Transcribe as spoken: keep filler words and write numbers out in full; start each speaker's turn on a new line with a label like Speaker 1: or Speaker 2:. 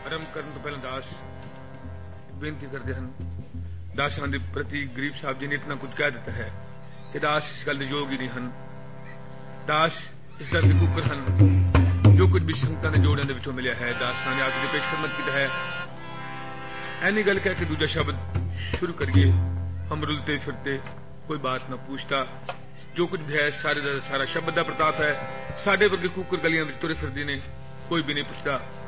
Speaker 1: ਆਰੰਭ ਕਰਨ ਤੋਂ ਪਹਿਲਾਂ ਦਾਸ ਬੇਨਤੀ ਕਰਦੇ ਹਨ। ਦਾਸਾਂ ਦੇ ਪ੍ਰਤੀ ਗਰੀਬ ਸਾਹਿਬ ਜੀ ਨੇ ਇਤਨਾ ਕੁਝ ਕਹਿ ਦਿੱਤਾ ਹੈ ਕਿ ਦਾਸ ਇਸ ਗੱਲ ਦੇ ਯੋਗ ਹੀ ਨਹੀਂ ਹਨ। ਦਾਸ ਇਸ ਦਰ ਦੇ ਕੁੱਕਰ ਹਨ। ਜੋ ਕੁਝ ਵੀ ਸੰਗਤਾਂ ਦੇ ਜੋੜਿਆਂ ਦੇ ਵਿੱਚੋਂ ਮਿਲਿਆ ਹੈ ਦਾਸਾਂ ਨੇ ਆ ਕੇ ਪੇਸ਼ ਖਿਦਮਤ ਕੀਤਾ ਹੈ। ਐਨੀ ਗੱਲ ਕਹਿ ਕੇ ਦੂਜਾ ਸ਼ਬਦ ਸ਼ੁਰੂ ਕਰੀਏ। ਹਮ ਰੁਲਤੇ ਫਿਰਤੇ ਕੋਈ ਬਾਤ ਨਾ ਪੁੱਛਤਾ। ਜੋ ਕੁਝ ਵੀ ਹੈ ਸਾਰੇ ਦਾ ਸਾਰਾ ਸ਼ਬਦ ਦਾ ਪ੍ਰਤਾਪ ਹੈ। ਸਾਡੇ ਵਰਗੇ ਕੁੱਕਰ ਗਲੀਆਂ ਵਿੱਚ ਤੁਰੇ ਫਿਰਦੇ ਨੇ, ਕੋਈ ਵੀ ਨਹੀਂ ਪੁੱਛਦਾ।